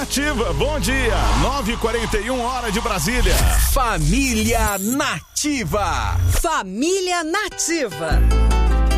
Nativa, bom dia, 9h41, hora de Brasília. Família Nativa. Família Nativa.